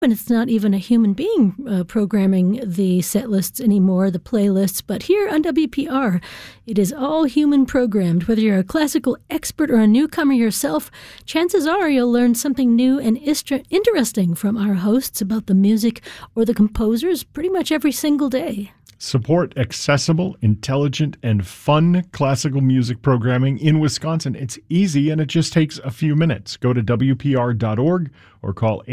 And it's not even a human being programming the set lists anymore, the playlists. But here on WPR, it is all human programmed. Whether you're a classical expert or a newcomer yourself, chances are you'll learn something new and interesting from our hosts about the music or the composers pretty much every single day. Support accessible, intelligent, and fun classical music programming in Wisconsin. It's easy and it just takes a few minutes. Go to WPR.org or call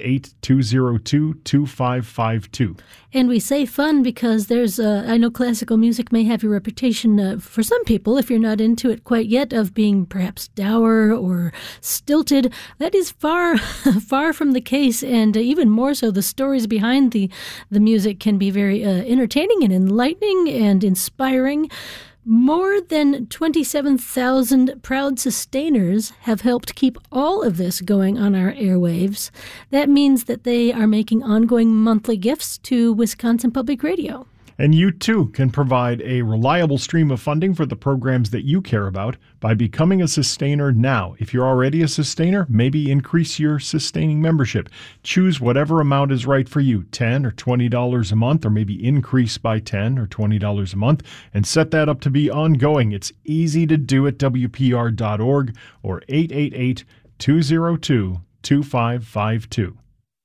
888-202-2552. And we say fun because I know classical music may have your reputation for some people, if you're not into it quite yet, of being perhaps dour or stilted. That is far, far from the case, and even more so, the stories behind the music can be very entertaining and enlightening and inspiring. More than 27,000 proud sustainers have helped keep all of this going on our airwaves. That means that they are making ongoing monthly gifts to Wisconsin Public Radio. And you, too, can provide a reliable stream of funding for the programs that you care about by becoming a sustainer now. If you're already a sustainer, maybe increase your sustaining membership. Choose whatever amount is right for you, $10 or $20 a month, or maybe increase by $10 or $20 a month, and set that up to be ongoing. It's easy to do at WPR.org or 888-202-2552.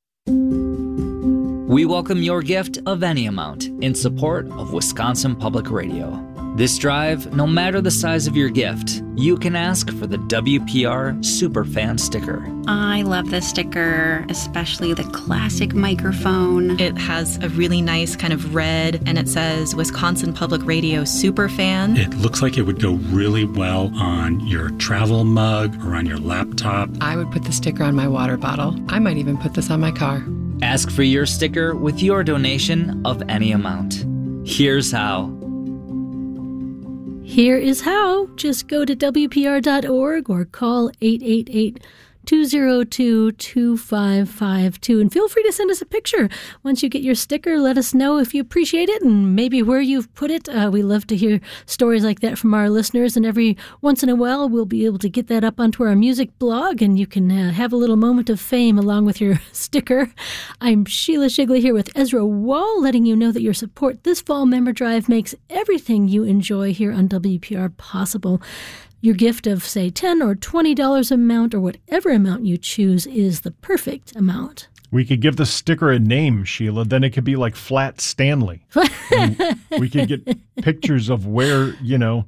We welcome your gift of any amount in support of Wisconsin Public Radio. This drive, no matter the size of your gift, you can ask for the WPR Superfan sticker. I love this sticker, especially the classic microphone. It has a really nice kind of red, and it says Wisconsin Public Radio Superfan. It looks like it would go really well on your travel mug or on your laptop. I would put the sticker on my water bottle. I might even put this on my car. Ask for your sticker with your donation of any amount. Here's how. Here is how. Just go to WPR.org or call 888-202-2552. And feel free to send us a picture. Once you get your sticker, let us know if you appreciate it and maybe where you've put it. We love to hear stories like that from our listeners. And every once in a while, we'll be able to get that up onto our music blog, and you can have a little moment of fame along with your sticker. I'm Sheila Shigley here with Ezra Wall, letting you know that your support this fall member drive makes everything you enjoy here on WPR possible. Your gift of, say, $10 or $20 amount, or whatever amount you choose, is the perfect amount. We could give the sticker a name, Sheila. Then it could be like Flat Stanley. We could get pictures of where, the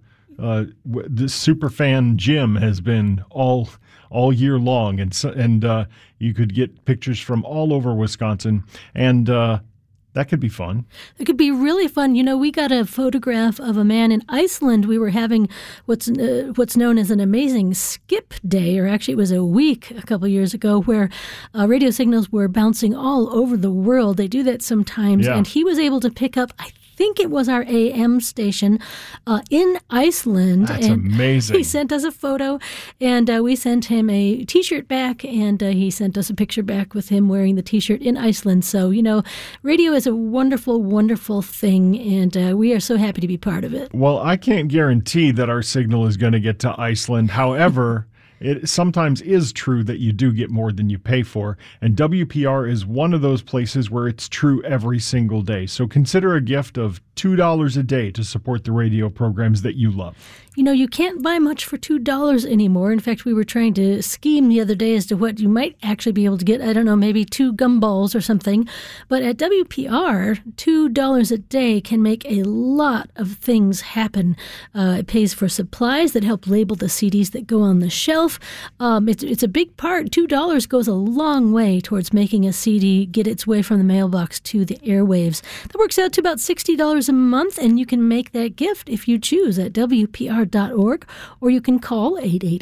Superfan Gym has been all year long. And you could get pictures from all over Wisconsin. And that could be fun. It could be really fun. We got a photograph of a man in Iceland. We were having what's known as an amazing skip day, or actually it was a week a couple years ago, where radio signals were bouncing all over the world. They do that sometimes. Yeah. And he was able to pick up, I think it was our AM station in Iceland. That's amazing. He sent us a photo, and we sent him a T-shirt back, and he sent us a picture back with him wearing the T-shirt in Iceland. So, radio is a wonderful, wonderful thing, and we are so happy to be part of it. Well, I can't guarantee that our signal is going to get to Iceland. However, it sometimes is true that you do get more than you pay for, and WPR is one of those places where it's true every single day. So consider a gift of $2 a day to support the radio programs that you love. You can't buy much for $2 anymore. In fact, we were trying to scheme the other day as to what you might actually be able to get. I don't know, maybe 2 gumballs or something. But at WPR, $2 a day can make a lot of things happen. It pays for supplies that help label the CDs that go on the shelf. It's a big part. $2 goes a long way towards making a CD get its way from the mailbox to the airwaves. That works out to about $60 a month, and you can make that gift if you choose at WPR.org, or you can call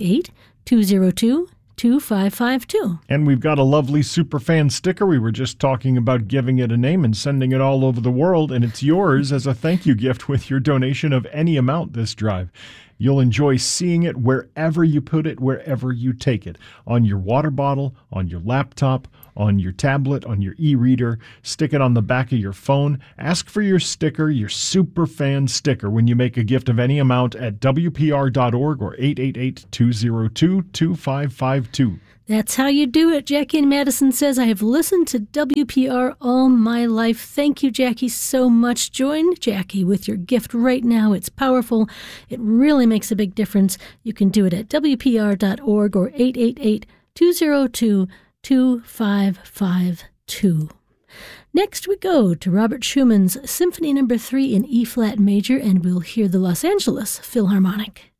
888-202-2552. And we've got a lovely Superfan sticker. We were just talking about giving it a name and sending it all over the world, and it's yours as a thank you gift with your donation of any amount this drive. You'll enjoy seeing it wherever you put it, wherever you take it, on your water bottle, on your laptop, on your tablet, on your e-reader. Stick it on the back of your phone. Ask for your sticker, your Superfan sticker, when you make a gift of any amount at WPR.org or 888-202-2552. That's how you do it. Jackie in Madison says, I have listened to WPR all my life. Thank you, Jackie, so much. Join Jackie with your gift right now. It's powerful. It really makes a big difference. You can do it at WPR.org or 888-202-2552. Next we go to Robert Schumann's Symphony No. 3 in E-flat major, and we'll hear the Los Angeles Philharmonic.